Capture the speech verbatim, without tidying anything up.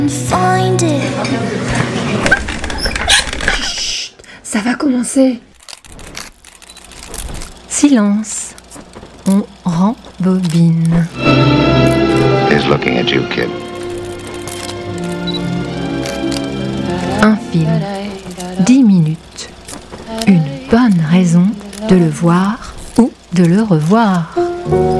Find it. Chut, ça va commencer. Silence. On rembobine. He's looking at you, kid. Un film. Dix minutes. Une bonne raison de le voir ou de le revoir.